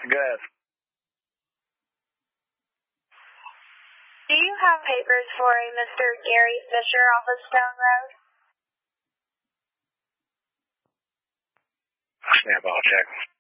Good. Do you have papers for a Mr. Gary Fisher off of Stone Road? Snap, I'll check.